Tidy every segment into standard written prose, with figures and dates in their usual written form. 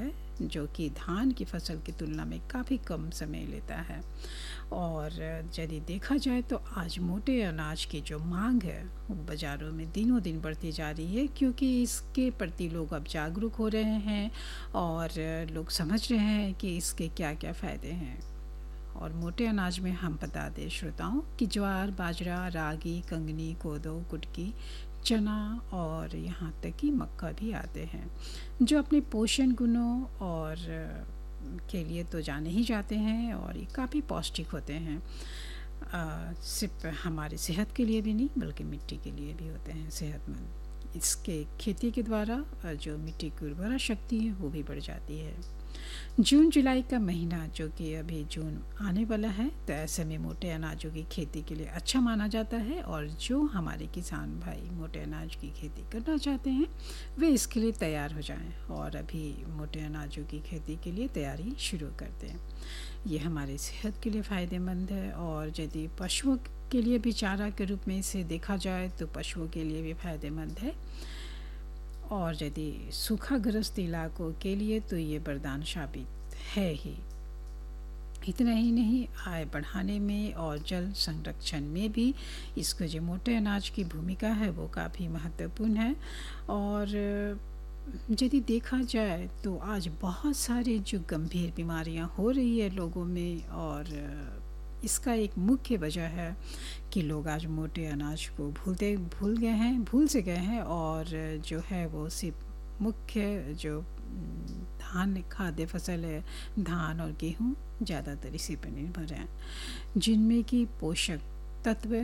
है, जो कि धान की फसल की तुलना में काफ़ी कम समय लेता है। और यदि देखा जाए तो आज मोटे अनाज की जो मांग है वो बाज़ारों में दिनों दिन बढ़ती जा रही है, क्योंकि इसके प्रति लोग अब जागरूक हो रहे हैं और लोग समझ रहे हैं कि इसके क्या क्या फ़ायदे हैं। और मोटे अनाज में हम बता दें श्रोताओं कि ज्वार, बाजरा, रागी, कंगनी, कोदो, कुटकी, चना और यहाँ तक कि मक्का भी आते हैं, जो अपने पोषण गुणों और के लिए तो जाने ही जाते हैं और ये काफ़ी पौष्टिक होते हैं। सिर्फ हमारी सेहत के लिए भी नहीं बल्कि मिट्टी के लिए भी होते हैं सेहतमंद। इसके खेती के द्वारा जो मिट्टी की उर्वरा शक्ति है वो भी बढ़ जाती है। जून जुलाई का महीना, जो कि अभी जून आने वाला है, तो ऐसे में मोटे अनाजों की खेती के लिए अच्छा माना जाता है और जो हमारे किसान भाई मोटे अनाज की खेती करना चाहते हैं वे इसके लिए तैयार हो जाएं और अभी मोटे अनाजों की खेती के लिए तैयारी शुरू कर दें। ये हमारी सेहत के लिए फ़ायदेमंद है और यदि पशुओं के लिए भी चारा के रूप में इसे देखा जाए तो पशुओं के लिए भी फ़ायदेमंद है। और यदि सूखाग्रस्त इलाकों के लिए तो ये वरदान साबित है ही। इतना ही नहीं, आय बढ़ाने में और जल संरक्षण में भी इसको जो मोटे अनाज की भूमिका है वो काफ़ी महत्वपूर्ण है। और यदि देखा जाए तो आज बहुत सारे जो गंभीर बीमारियां हो रही है लोगों में, और इसका एक मुख्य वजह है कि लोग आज मोटे अनाज को भूल से गए हैं और जो है वो सिर्फ मुख्य जो धान खाद्य फसल है, धान और गेहूँ, ज़्यादातर इसी पर निर्भर हैं, जिनमें कि पोषक तत्व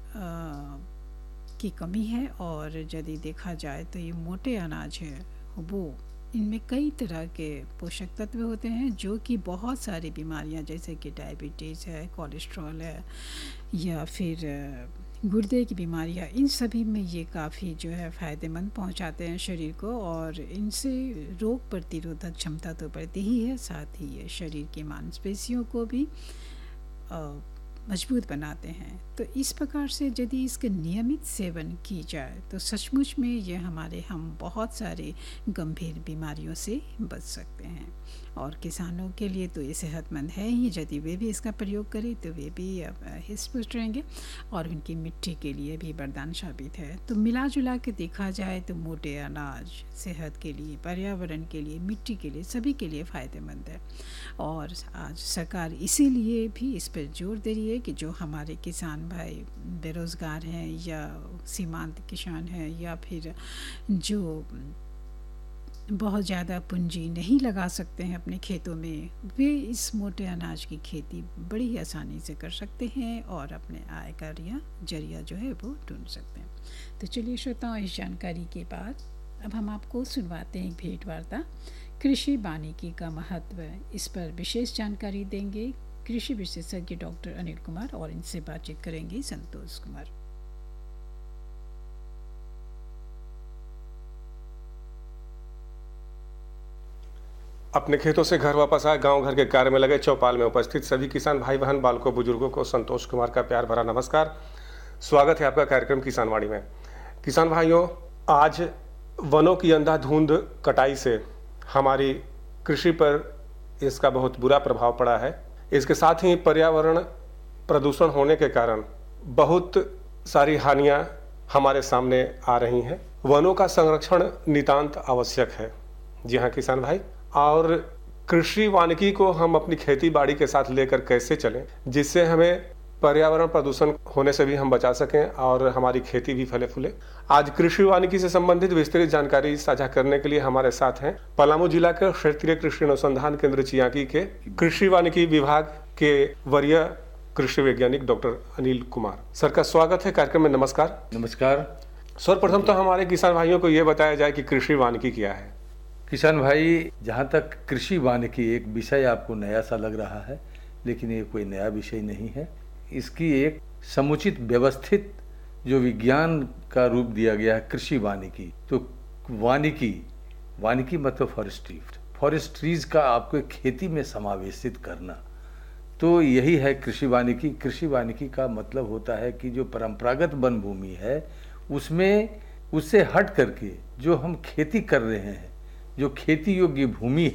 की कमी है। और यदि देखा जाए तो ये मोटे अनाज है वो, इनमें कई तरह के पोषक तत्व होते हैं जो कि बहुत सारी बीमारियां जैसे कि डायबिटीज़ है, कोलेस्ट्रॉल है या फिर गुर्दे की बीमारियां, इन सभी में ये काफ़ी जो है फ़ायदेमंद पहुंचाते हैं शरीर को और इनसे रोग प्रतिरोधक क्षमता तो बढ़ती ही है, साथ ही ये शरीर की मांसपेशियों को भी मजबूत बनाते हैं। तो इस प्रकार से यदि इसका नियमित सेवन की जाए तो सचमुच में ये हम बहुत सारे गंभीर बीमारियों से बच सकते हैं। और किसानों के लिए तो ये सेहतमंद है ही, यदि वे भी इसका प्रयोग करें तो वे भी हिस्ट पुष्ट रहेंगे और उनकी मिट्टी के लिए भी वरदान साबित है। तो मिला जुला के देखा जाए तो मोटे अनाज सेहत के लिए, पर्यावरण के लिए, मिट्टी के लिए, सभी के लिए फ़ायदेमंद है। और आज सरकार इसीलिए भी इस पर जोर दे रही है कि जो हमारे किसान भाई बेरोज़गार हैं या सीमांत किसान हैं या फिर जो बहुत ज़्यादा पूंजी नहीं लगा सकते हैं अपने खेतों में, वे इस मोटे अनाज की खेती बड़ी ही आसानी से कर सकते हैं और अपने आय का जरिया जो है वो ढूंढ सकते हैं। तो चलिए श्रोताओं, इस जानकारी के बाद अब हम आपको सुनवाते हैं एक भेंट वार्ता, कृषि वानिकी का महत्व। इस पर विशेष जानकारी देंगे कृषि विशेषज्ञ डॉक्टर अनिल कुमार और इनसे बातचीत करेंगे संतोष कुमार। अपने खेतों से घर वापस आए, गांव घर के कार्य में लगे, चौपाल में उपस्थित सभी किसान भाई बहन, बालकों, बुजुर्गों को संतोष कुमार का प्यार भरा नमस्कार। स्वागत है आपका कार्यक्रम किसान वाणी में। किसान भाइयों, आज वनों की अंधाधुंध कटाई से हमारी कृषि पर इसका बहुत बुरा प्रभाव पड़ा है। इसके साथ ही पर्यावरण प्रदूषण होने के कारण बहुत सारी हानियां हमारे सामने आ रही हैं। वनों का संरक्षण नितांत आवश्यक है। जी हाँ किसान भाई, और कृषि वानिकी को हम अपनी खेती बाड़ी के साथ लेकर कैसे चलें जिससे हमें पर्यावरण प्रदूषण होने से भी हम बचा सकें और हमारी खेती भी फले फूले। आज कृषि वानिकी से संबंधित विस्तृत जानकारी साझा करने के लिए हमारे साथ हैं पलामू जिला के क्षेत्रीय कृषि अनुसंधान केंद्र चियाकी के कृषि वानिकी विभाग के वरीय कृषि वैज्ञानिक डॉक्टर अनिल कुमार। सर का स्वागत है कार्यक्रम में। नमस्कार। नमस्कार। सर्वप्रथम तो हमारे किसान भाइयों को ये बताया जाए कि कृषि वानिकी क्या है। किसान भाई, जहाँ तक कृषि वानिकी एक विषय आपको नया सा लग रहा है, लेकिन ये कोई नया विषय नहीं है। इसकी एक समुचित व्यवस्थित जो विज्ञान का रूप दिया गया है कृषि वानिकी। तो वानिकी मतलब फॉरेस्ट्रीज का आपको खेती में समावेशित करना, तो यही है कृषि वानिकी। कृषि वानिकी का मतलब होता है कि जो परंपरागत वन भूमि है उसमें उससे हट करके जो हम खेती कर रहे हैं, जो खेती योग्य भूमि है